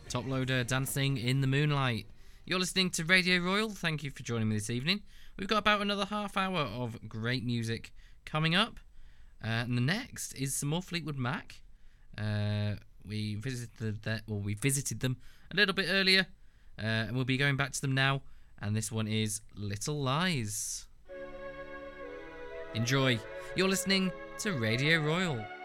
Top Loader, Dancing in the Moonlight. You're listening to Radio Royal. Thank you for joining me this evening. We've got about another half hour of great music coming up. And the next is some more Fleetwood Mac. We visited them a little bit earlier, and we'll be going back to them now. And this one is Little Lies. Enjoy. You're listening to Radio Royal.